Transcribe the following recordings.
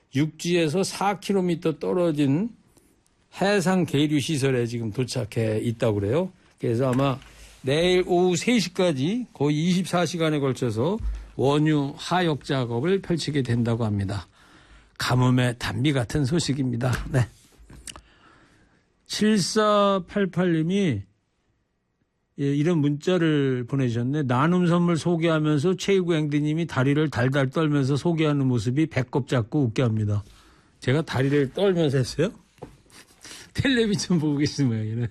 육지에서 4km 떨어진 해상 계류 시설에 지금 도착해 있다고 그래요. 그래서 아마 내일 오후 3시까지 거의 24시간에 걸쳐서 원유 하역 작업을 펼치게 된다고 합니다. 가뭄의 단비 같은 소식입니다. 네. 7488님이 이런 문자를 보내주셨네. 나눔 선물 소개하면서 최일구 앵디님이 다리를 달달 떨면서 소개하는 모습이 배꼽 잡고 웃게 합니다. 제가 다리를 떨면서 했어요? 텔레비전 보고 계시는 모양이네.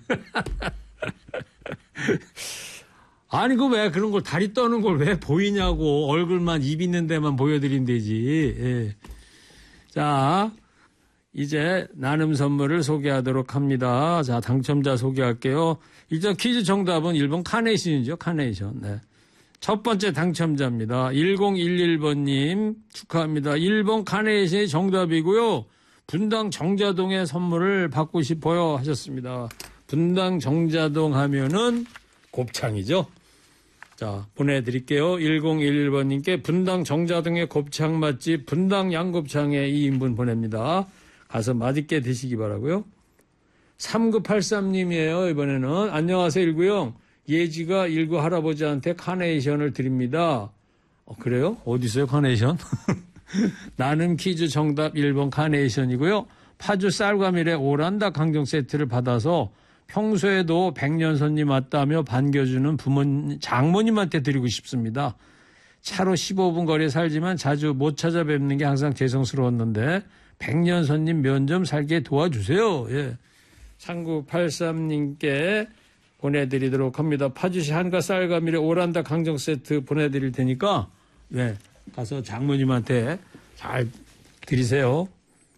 아니, 왜 그런 걸 다리 떠는 걸 왜 보이냐고. 얼굴만 입 있는 데만 보여드린 되지. 예. 자, 이제 나눔 선물을 소개하도록 합니다. 자, 당첨자 소개할게요. 일단 퀴즈 정답은 1번 카네이션이죠. 카네이션. 네. 첫 번째 당첨자입니다. 1011번님 축하합니다. 1번 카네이션이 정답이고요. 분당 정자동의 선물을 받고 싶어요 하셨습니다. 분당 정자동 하면은 곱창이죠. 자, 보내드릴게요. 1011번님께 분당 정자동의 곱창 맛집 분당 양곱창에 2인분 보냅니다. 가서 맛있게 드시기 바라고요. 3983님이에요. 이번에는 안녕하세요 19형. 예지가 19 할아버지한테 카네이션을 드립니다. 그래요? 어디 있어요 카네이션? 나는 퀴즈 정답 1번 카네이션이고요. 파주 쌀과밀의 오란다 강정 세트를 받아서 평소에도 백년손님 왔다며 반겨주는 장모님한테 드리고 싶습니다. 차로 15분 거리에 살지만 자주 못 찾아뵙는 게 항상 죄송스러웠는데 백년손님 면 좀 살게 도와주세요. 예. 3983님께 보내드리도록 합니다. 파주시 한가 쌀과밀의 오란다 강정 세트 보내드릴 테니까 네, 가서 장모님한테 잘 드리세요.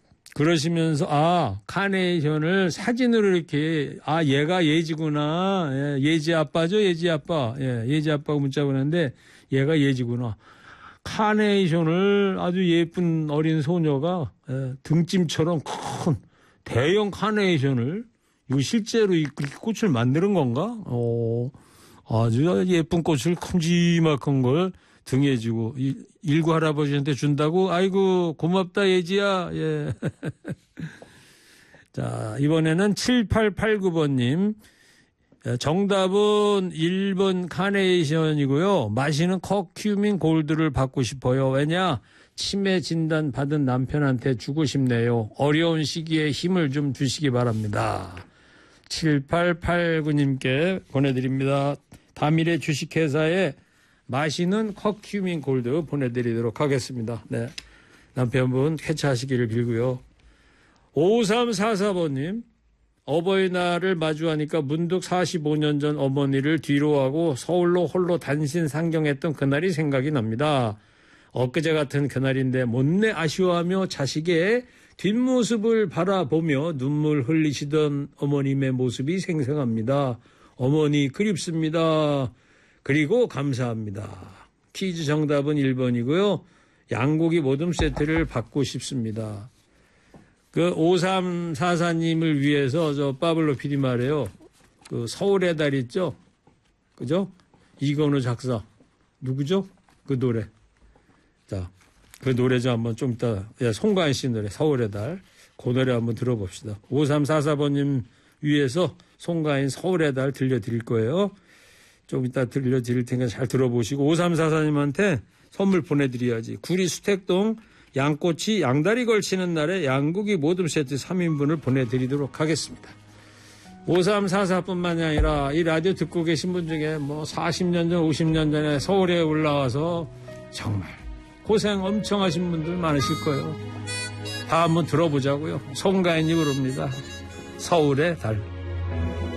그러시면서 카네이션을 사진으로 이렇게 얘가 예지구나. 예, 예지 아빠죠. 예지 아빠. 예, 예지 아빠가 문자 보냈는데 얘가 예지구나. 카네이션을 아주 예쁜 어린 소녀가 등짐처럼 큰 대형 카네이션을 이거 실제로 이 꽃을 만드는 건가? 아주 예쁜 꽃을 큼지막한 걸 등에 지고 19 할아버지한테 준다고? 아이고 고맙다 예지야. 예. 자, 이번에는 7889번님. 정답은 1번 카네이션이고요. 마시는 커큐민 골드를 받고 싶어요. 왜냐? 치매 진단 받은 남편한테 주고 싶네요. 어려운 시기에 힘을 좀 주시기 바랍니다. 7889님께 보내드립니다. 다미래 주식회사에 마시는 커큐민 골드 보내드리도록 하겠습니다. 네, 남편분 쾌차하시기를 빌고요. 5344번님. 어버이날을 마주하니까 문득 45년 전 어머니를 뒤로하고 서울로 홀로 단신 상경했던 그날이 생각이 납니다. 엊그제 같은 그날인데 못내 아쉬워하며 자식의 뒷모습을 바라보며 눈물 흘리시던 어머님의 모습이 생생합니다. 어머니 그립습니다. 그리고 감사합니다. 퀴즈 정답은 1번이고요. 양고기 모듬 세트를 받고 싶습니다. 그 5344님을 위해서 저 파블로 PD 말이에요. 그 서울의 달 있죠? 그죠? 이건우 작사. 누구죠? 그 노래. 자, 그 노래 좀 한번 좀 이따, 송가인 씨 노래, 서울의 달. 그 노래 한번 들어봅시다. 5344번님 위해서 송가인 서울의 달 들려드릴 거예요. 좀 이따 들려드릴 테니까 잘 들어보시고, 5344님한테 선물 보내드려야지. 구리 수택동 양꼬치 양다리 걸치는 날에 양고기 모듬 세트 3인분을 보내드리도록 하겠습니다. 5344뿐만이 아니라 이 라디오 듣고 계신 분 중에 뭐 40년 전, 50년 전에 서울에 올라와서 정말 고생 엄청 하신 분들 많으실 거예요. 다 한번 들어보자고요. 송가인이 부릅니다. 서울의 달.